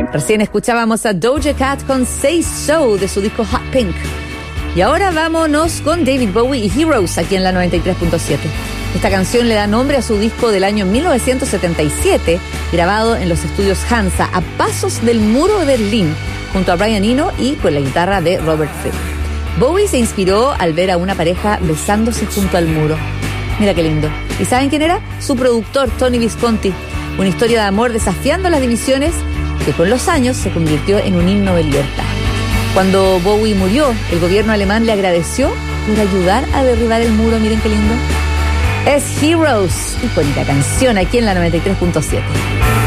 Recién escuchábamos a Doja Cat con Say So de su disco Hot Pink. Y ahora vámonos con David Bowie y Heroes aquí en la 93.7. Esta canción le da nombre a su disco del año 1977, grabado en los estudios Hansa, a pasos del muro de Berlín, junto a Brian Eno y con la guitarra de Robert Fripp. Bowie se inspiró al ver a una pareja besándose junto al muro. Mira qué lindo. ¿Y saben quién era? Su productor, Tony Visconti. Una historia de amor desafiando las divisiones que con los años se convirtió en un himno de libertad. Cuando Bowie murió, el gobierno alemán le agradeció por ayudar a derribar el muro. Miren qué lindo. Es Heroes, icónica canción aquí en la 93.7.